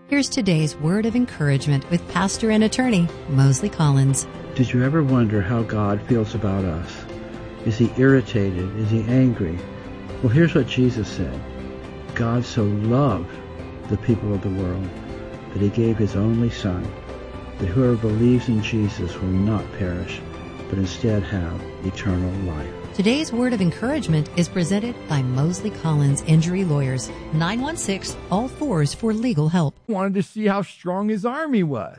Here's today's word of encouragement with pastor and attorney Mosley Collins. Did you ever wonder how God feels about us? Is he irritated? Is he angry? Well, here's what Jesus said. God so loved the people of the world that he gave his only Son, that whoever believes in Jesus will not perish, but instead have eternal life. Today's word of encouragement is presented by Mosley Collins Injury Lawyers, 916-ALL-4s for legal help. Wanted to see how strong his army was.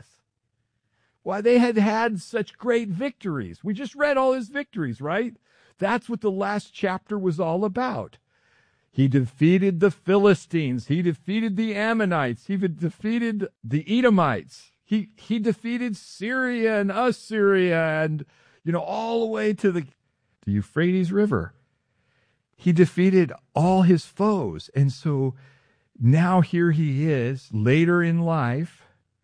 Why, they had had such great victories. We just read all his victories, right? That's what the last chapter was all about. He defeated the Philistines. He defeated the Ammonites. He defeated the Edomites. He defeated Syria and Assyria and, all the way to the Euphrates River. He defeated all his foes. And so now here he is later in life.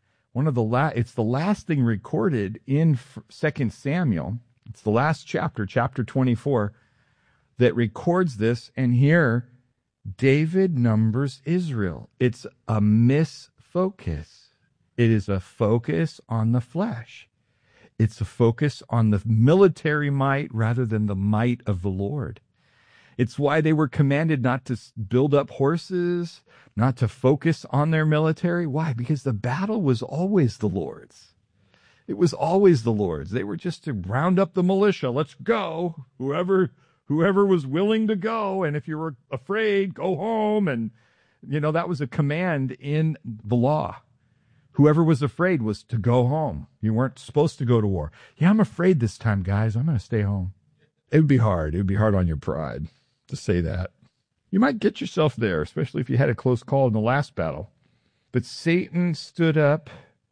It's the last thing recorded in 2 Samuel. It's the last chapter 24, that records this. And here, David numbers Israel. It's a misfocus. It is a focus on the flesh. It's a focus on the military might rather than the might of the Lord. It's why they were commanded not to build up horses, not to focus on their military. Why? Because the battle was always the Lord's. It was always the Lord's. They were just to round up the militia. Let's go. Whoever was willing to go. And if you were afraid, go home. And, that was a command in the law. Whoever was afraid was to go home. You weren't supposed to go to war. Yeah, I'm afraid this time, guys. I'm going to stay home. It would be hard. It would be hard on your pride to say that. You might get yourself there, especially if you had a close call in the last battle. But Satan stood up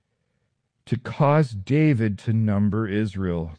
to cause David to number Israel.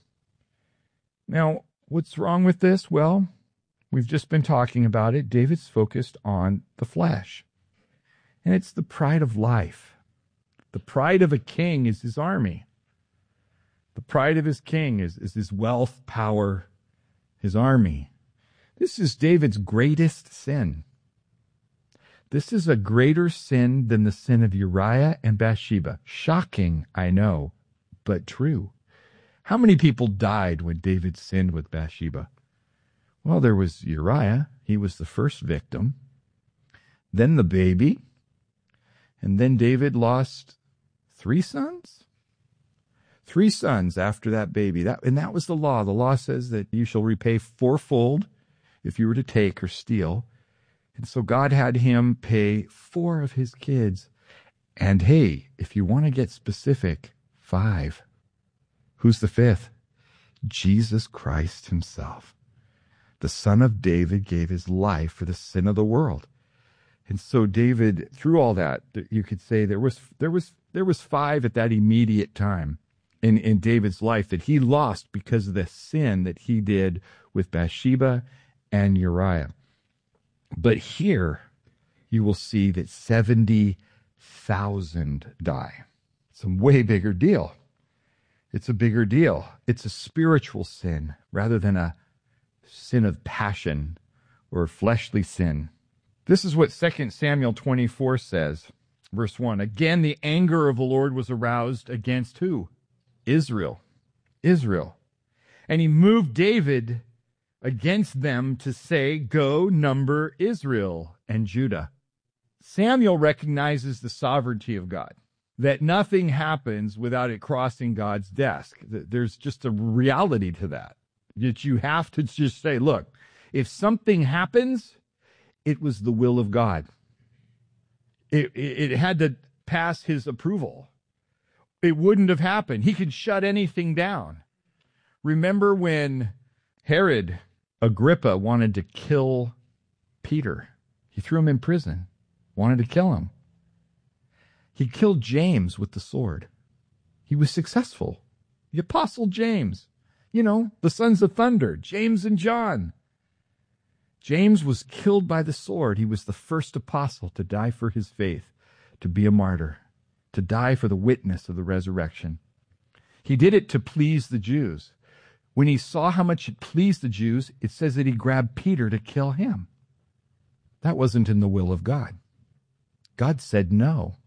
Now, what's wrong with this? Well, we've just been talking about it. David's focused on the flesh. And it's the pride of life. The pride of a king is his army. The pride of his king is his wealth, power, his army. This is David's greatest sin. This is a greater sin than the sin of Uriah and Bathsheba. Shocking, I know, but true. How many people died when David sinned with Bathsheba? Well, there was Uriah. He was the first victim. Then the baby. And then David lost 3 sons? 3 sons after that baby. That was the law. The law says that you shall repay 4-fold if you were to take or steal. And so God had him pay 4 of his kids. And hey, if you want to get specific, 5. Who's the 5th? Jesus Christ himself. The Son of David gave his life for the sin of the world. And so David, through all that, you could say there was 5 at that immediate time in David's life that he lost because of the sin that he did with Bathsheba and Uriah. But here you will see that 70,000 die. It's a way bigger deal. It's a bigger deal. It's a spiritual sin rather than a sin of passion or fleshly sin. This is what 2 Samuel 24 says, verse 1. Again, the anger of the Lord was aroused against who? Israel. And he moved David against them to say, go number Israel and Judah. Samuel recognizes the sovereignty of God, that nothing happens without it crossing God's desk. There's just a reality to that you have to just say, look, if something happens, it was the will of God. It had to pass his approval. It wouldn't have happened. He could shut anything down. Remember when Herod Agrippa wanted to kill Peter? He threw him in prison, wanted to kill him. He killed James with the sword. He was successful. The Apostle James, the sons of thunder, James and John. James was killed by the sword. He was the first apostle to die for his faith, to be a martyr, to die for the witness of the resurrection. He did it to please the Jews. When he saw how much it pleased the Jews, it says that he grabbed Peter to kill him. That wasn't in the will of God. God said no.